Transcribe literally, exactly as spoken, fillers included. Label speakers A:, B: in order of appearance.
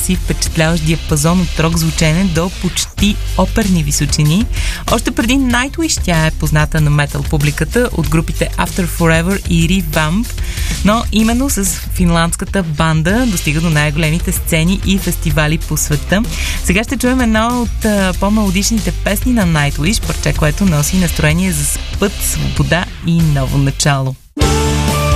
A: глас и впечатляващ диапазон от рок звучене до почти оперни височини. Още преди Nightwish тя е позната на метал публиката от групите After Forever и Revamp, но именно с финландската банда достига до най-големите сцени и фестивали по света. Сега ще чуем една от а, по-мелодичните песни на Nightwish, парче, което носи настроение за спът, свобода и ново начало.